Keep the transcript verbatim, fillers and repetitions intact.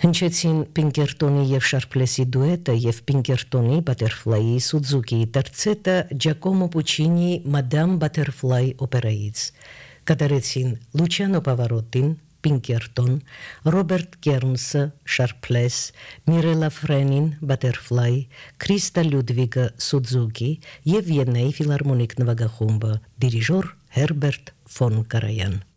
Հնչեցին Պինկերտոնի եւ Շարպլեսի դուետը եւ Պինկերտոնի Բատերֆլայի Սուզուկիի տերցետը Ջակոմո Պուչինի Մադամ Բատերֆլայ օպերայից։ Կատարեցին Լուչիանո Պավարոտին, Պինկերտոն, Ռոբերտ Կերնսը, Շարպլես, Միրելա Ֆրենին, Բատերֆլայ, Քրիստա Լյուդվիգը, Սուզուկի եւ Վիեննայի ֆիլհարմոնիկ նվագախումբը, դիրիժոր Հերբերտ ֆոն Կարայան։